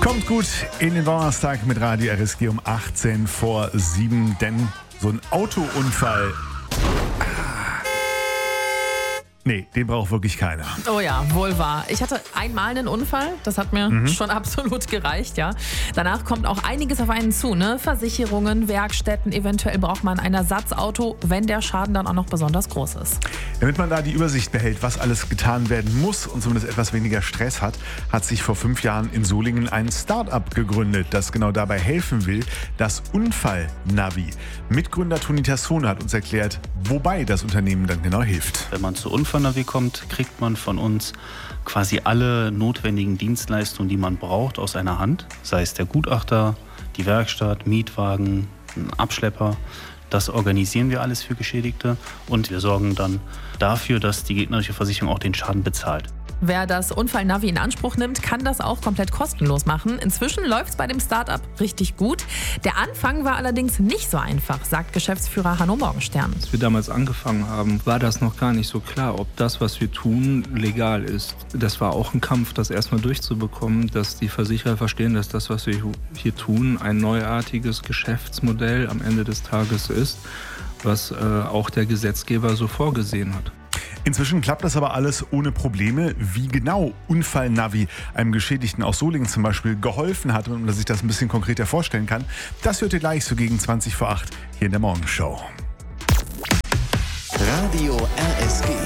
Kommt gut in den Donnerstag mit Radio RSG um 18 vor 7, denn so ein Autounfall, nee, den braucht wirklich keiner. Oh ja, wohl wahr. Ich hatte einmal einen Unfall, das hat mir schon absolut gereicht, ja. Danach kommt auch einiges auf einen zu, ne? Versicherungen, Werkstätten, eventuell braucht man ein Ersatzauto, wenn der Schaden dann auch noch besonders groß ist. Damit man da die Übersicht behält, was alles getan werden muss und zumindest etwas weniger Stress hat sich vor 5 Jahren in Solingen ein Start-up gegründet, das genau dabei helfen will, das Unfall-Navi. Mitgründer Toni Tassone hat uns erklärt, wobei das Unternehmen dann genau hilft. Wenn man zu Unfallnavi kommt, kriegt man von uns quasi alle notwendigen Dienstleistungen, die man braucht, aus einer Hand. Sei es der Gutachter, die Werkstatt, Mietwagen, ein Abschlepper. Das organisieren wir alles für Geschädigte und wir sorgen dann dafür, dass die gegnerische Versicherung auch den Schaden bezahlt. Wer das Unfall-Navi in Anspruch nimmt, kann das auch komplett kostenlos machen. Inzwischen läuft es bei dem Start-up richtig gut. Der Anfang war allerdings nicht so einfach, sagt Geschäftsführer Hanno Morgenstern. Als wir damals angefangen haben, war das noch gar nicht so klar, ob das, was wir tun, legal ist. Das war auch ein Kampf, das erstmal durchzubekommen, dass die Versicherer verstehen, dass das, was wir hier tun, ein neuartiges Geschäftsmodell am Ende des Tages ist, was auch der Gesetzgeber so vorgesehen hat. Inzwischen klappt das aber alles ohne Probleme. Wie genau Unfall-Navi einem Geschädigten aus Solingen zum Beispiel geholfen hat und man sich das ein bisschen konkreter vorstellen kann, das hört ihr gleich so gegen 20 vor 8 hier in der Morgenshow. Radio RSG.